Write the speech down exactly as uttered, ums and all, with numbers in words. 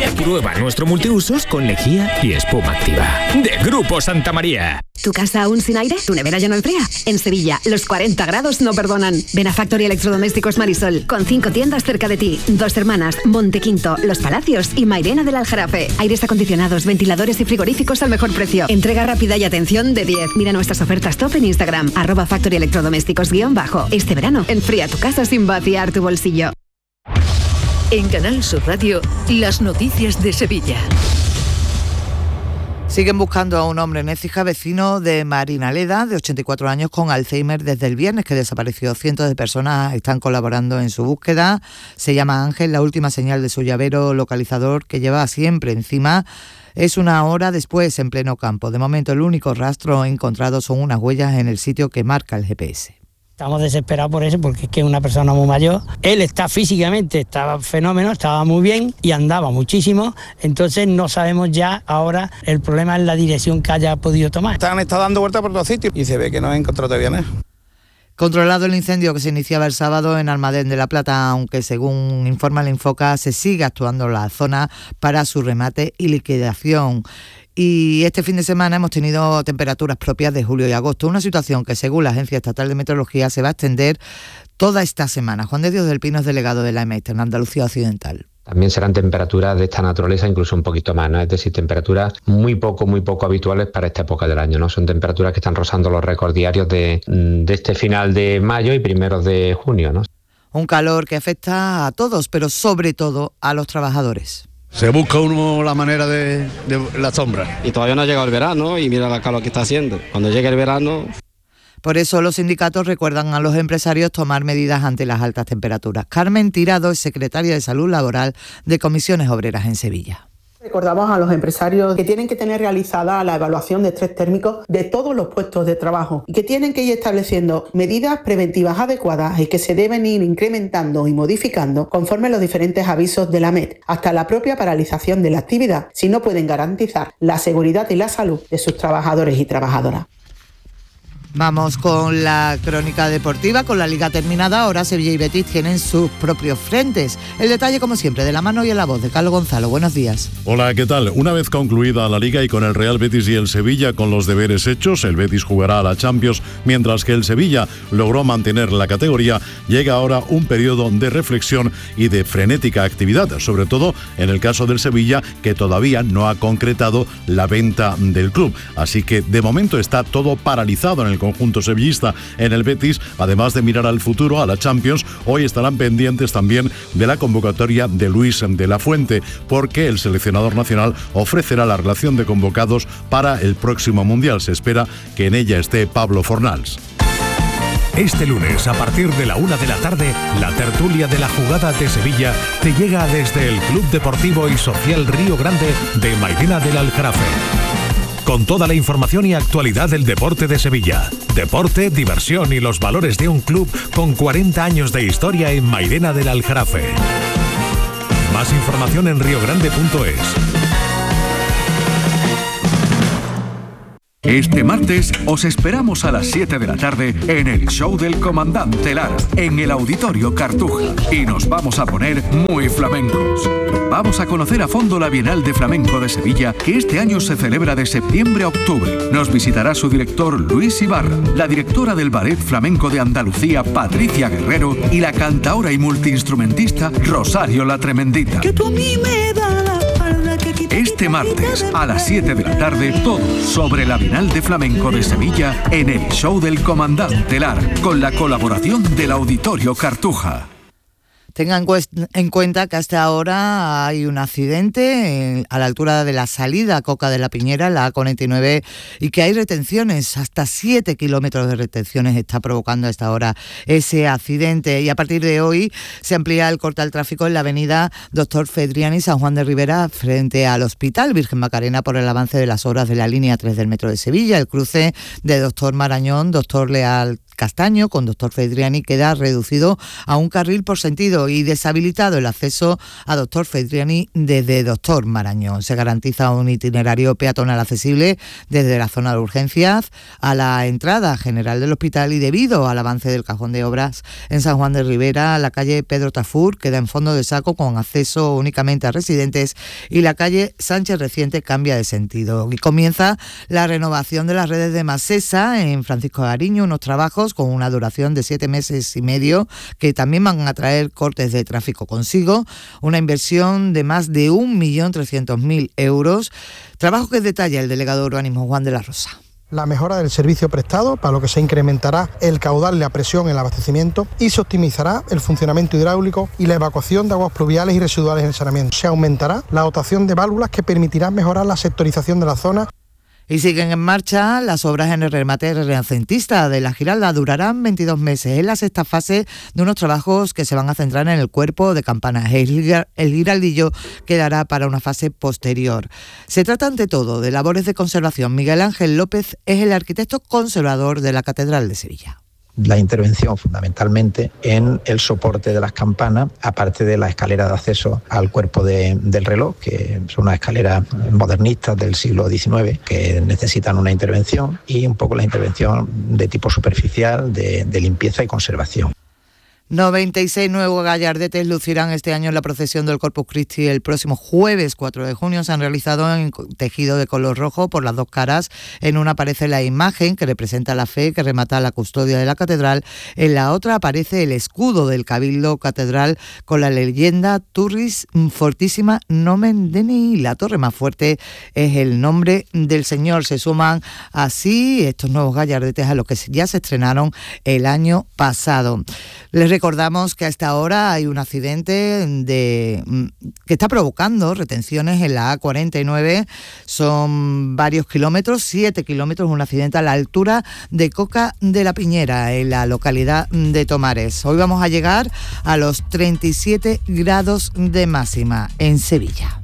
Prueba nuestro multiusos con lejía y espuma activa. De Grupo Santa María. ¿Tu casa aún sin aire? ¿Tu nevera ya no enfría? En Sevilla, los cuarenta grados no perdonan. Ven a Factory Electrodomésticos Marisol, con cinco tiendas cerca de ti. Dos Hermanas, Montequinto, Los Palacios y Mairena del Aljarafe. Aires acondicionados, ventiladores y frigoríficos al mejor precio. Entrega rápida y atención de diez. Mira nuestras ofertas top en Instagram, arroba Factory Electrodomésticos guión bajo. Este verano, enfría tu casa sin vaciar tu bolsillo. En Canal Sur Radio, las noticias de Sevilla. Siguen buscando a un hombre en Écija, vecino de Marinaleda, de ochenta y cuatro años, con Alzheimer desde el viernes que desapareció. Cientos de personas están colaborando en su búsqueda. Se llama Ángel. La última señal de su llavero localizador, que lleva siempre encima, es una hora después en pleno campo. De momento, el único rastro encontrado son unas huellas en el sitio que marca el G P S. Estamos desesperados por eso, porque es que es una persona muy mayor. Él está físicamente, estaba fenómeno, estaba muy bien y andaba muchísimo. Entonces no sabemos ya ahora, el problema es la dirección que haya podido tomar. Han estado dando vueltas por los sitios y se ve que no han encontrado todavía nada. Controlado el incendio que se iniciaba el sábado en Almadén de la Plata, aunque según informa el Infoca se sigue actuando en la zona para su remate y liquidación. Y este fin de semana hemos tenido temperaturas propias de julio y agosto, una situación que según la Agencia Estatal de Meteorología se va a extender toda esta semana. Juan de Dios del Pino es delegado de la E M E T en Andalucía Occidental. También serán temperaturas de esta naturaleza, incluso un poquito más, ¿no? Es decir, temperaturas muy poco, muy poco habituales para esta época del año, ¿no? Son temperaturas que están rozando los récords diarios de, de este final de mayo y primeros de junio, ¿no? Un calor que afecta a todos, pero sobre todo a los trabajadores. Se busca uno la manera de, de la sombra. Y todavía no ha llegado el verano y mira la calor que está haciendo. Cuando llegue el verano... Por eso los sindicatos recuerdan a los empresarios tomar medidas ante las altas temperaturas. Carmen Tirado es secretaria de Salud Laboral de Comisiones Obreras en Sevilla. Recordamos a los empresarios que tienen que tener realizada la evaluación de estrés térmico de todos los puestos de trabajo y que tienen que ir estableciendo medidas preventivas adecuadas y que se deben ir incrementando y modificando conforme los diferentes avisos de la M E T, hasta la propia paralización de la actividad, si no pueden garantizar la seguridad y la salud de sus trabajadores y trabajadoras. Vamos con la crónica deportiva, con la Liga terminada. Ahora Sevilla y Betis tienen sus propios frentes. El detalle, como siempre, de la mano y en la voz de Carlos Gonzalo. Buenos días. Hola, ¿qué tal? Una vez concluida la Liga y con el Real Betis y el Sevilla con los deberes hechos, el Betis jugará a la Champions, mientras que el Sevilla logró mantener la categoría. Llega ahora un periodo de reflexión y de frenética actividad, sobre todo en el caso del Sevilla, que todavía no ha concretado la venta del club. Así que de momento está todo paralizado en el conjunto sevillista. En el Betis, además de mirar al futuro, a la Champions, hoy estarán pendientes también de la convocatoria de Luis de la Fuente, porque el seleccionador nacional ofrecerá la relación de convocados para el próximo Mundial. Se espera que en ella esté Pablo Fornals. Este lunes, a partir de la una de la tarde, la tertulia de la jugada de Sevilla te llega desde el Club Deportivo y Social Río Grande de Mairena del Aljarafe. Con toda la información y actualidad del deporte de Sevilla. Deporte, diversión y los valores de un club con cuarenta años de historia en Mairena del Aljarafe. Más información en riogrande punto es. Este martes os esperamos a las siete de la tarde en el show del Comandante Lara, en el Auditorio Cartuja. Y nos vamos a poner muy flamencos. Vamos a conocer a fondo la Bienal de Flamenco de Sevilla, que este año se celebra de septiembre a octubre. Nos visitará su director Luis Ibarra, la directora del Ballet Flamenco de Andalucía Patricia Guerrero y la cantaora y multiinstrumentista Rosario la Tremendita. Que tú a mí me da la espalda, que quita... Este martes a las siete de la tarde, todo sobre la Bienal de Flamenco de Sevilla en el show del Comandante Lara, con la colaboración del Auditorio Cartuja. Tengan en cuenta que hasta ahora hay un accidente a la altura de la salida a Coca de la Piñera, la A cuarenta y nueve, y que hay retenciones, hasta siete kilómetros de retenciones está provocando a esta hora ese accidente. Y a partir de hoy se amplía el corte al tráfico en la avenida Doctor Fedriani, San Juan de Ribera, frente al Hospital Virgen Macarena, por el avance de las obras de la línea tres del Metro de Sevilla, el cruce de Doctor Marañón, Doctor Leal Castaño con Doctor Fedriani queda reducido a un carril por sentido y deshabilitado el acceso a Doctor Fedriani desde Doctor Marañón. Se garantiza un itinerario peatonal accesible desde la zona de urgencias a la entrada general del hospital y debido al avance del cajón de obras en San Juan de Ribera, la calle Pedro Tafur queda en fondo de saco con acceso únicamente a residentes y la calle Sánchez Reciente cambia de sentido. Y comienza la renovación de las redes de Masesa en Francisco de Ariño, unos trabajos con una duración de siete meses y medio que también van a traer cortes de tráfico consigo, una inversión de más de un millón trescientos mil euros, trabajo que detalla el delegado de urbanismo Juan de la Rosa. La mejora del servicio prestado, para lo que se incrementará el caudal y la presión en el abastecimiento y se optimizará el funcionamiento hidráulico y la evacuación de aguas pluviales y residuales en el saneamiento. Se aumentará la dotación de válvulas que permitirán mejorar la sectorización de la zona. Y siguen en marcha las obras en el remate renacentista de la Giralda. Durarán veintidós meses. Es la sexta fase de unos trabajos que se van a centrar en el cuerpo de campanas. El, el Giraldillo quedará para una fase posterior. Se trata ante todo de labores de conservación. Miguel Ángel López es el arquitecto conservador de la Catedral de Sevilla. La intervención fundamentalmente en el soporte de las campanas, aparte de la escalera de acceso al cuerpo de, del reloj, que son unas escaleras modernistas del siglo diecinueve que necesitan una intervención, y un poco la intervención de tipo superficial, de, de limpieza y conservación. noventa y seis nuevos gallardetes lucirán este año en la procesión del Corpus Christi el próximo jueves cuatro de junio. Se han realizado en tejido de color rojo por las dos caras. En una aparece la imagen que representa la fe que remata la custodia de la catedral. En la otra aparece el escudo del Cabildo Catedral con la leyenda Turris Fortissima Nomen Dei. La torre más fuerte es el nombre del Señor. Se suman así estos nuevos gallardetes a los que ya se estrenaron el año pasado. Les recordamos que a esta hora hay un accidente de, que está provocando retenciones en la A cuarenta y nueve. Son varios kilómetros, siete kilómetros, un accidente a la altura de Coca de la Piñera, en la localidad de Tomares. Hoy vamos a llegar a los treinta y siete grados de máxima en Sevilla.